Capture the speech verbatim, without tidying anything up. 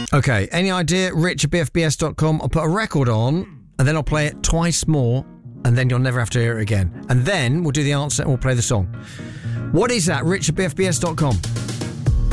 Okay, any idea? Rich at b f b s dot com. I'll put a record on, and then I'll play it twice more, and then you'll never have to hear it again. And then we'll do the answer and we'll play the song. What is that? Rich at b f b s dot com.